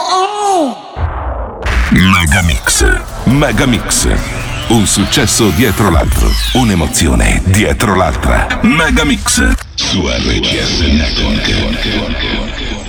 Megamix. Megamix. Un successo dietro l'altro. Un'emozione dietro l'altra. Megamix. Su RCS Network.